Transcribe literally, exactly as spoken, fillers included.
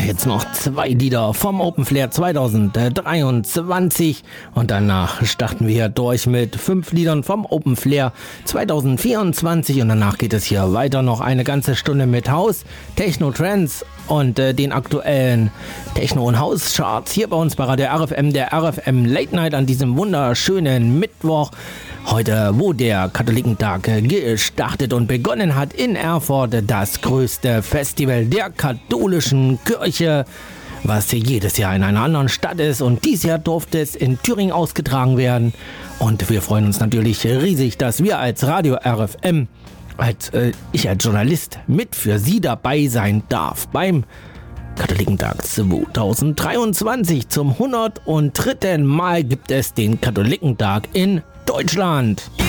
jetzt noch zwei Lieder vom Open Flair zwanzig dreiundzwanzig und danach starten wir durch mit fünf Liedern vom Open Flair zwanzig vierundzwanzig und danach geht es hier weiter noch eine ganze Stunde mit House, Techno, Trance und äh, den aktuellen Techno- und House-Charts hier bei uns bei Radio R F M, der R F M Late Night an diesem wunderschönen Mittwoch. Heute, wo der Katholikentag gestartet und begonnen hat in Erfurt, das größte Festival der katholischen Kirche, was jedes Jahr in einer anderen Stadt ist, und dieses Jahr durfte es in Thüringen ausgetragen werden. Und wir freuen uns natürlich riesig, dass wir als Radio R F M, als äh, ich als Journalist mit für Sie dabei sein darf beim Katholikentag zwanzig dreiundzwanzig. Zum hundertdritten Mal gibt es den Katholikentag in Deutschland.